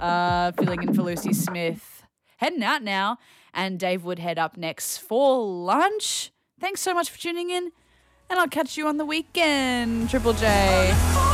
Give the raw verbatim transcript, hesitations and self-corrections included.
uh, filling in for Lucy Smith. Heading out now, and Dave Woodhead up next for lunch. Thanks so much for tuning in, and I'll catch you on the weekend, Triple J.